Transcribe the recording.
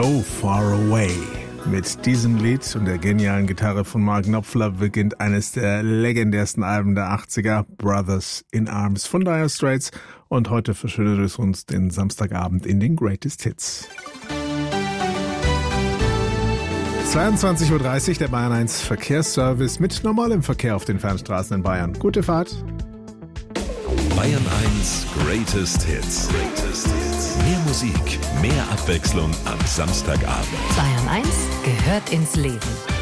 Oh, Far Away. Mit diesem Lied und der genialen Gitarre von Mark Knopfler beginnt eines der legendärsten Alben der 80er, Brothers in Arms von Dire Straits. Und heute verschönert es uns den Samstagabend in den Greatest Hits. 22.30 Uhr, der Bayern 1 Verkehrsservice mit normalem Verkehr auf den Fernstraßen in Bayern. Gute Fahrt. Bayern 1 Greatest Hits. Mehr Musik, mehr Abwechslung am Samstagabend. Bayern 1 gehört ins Leben.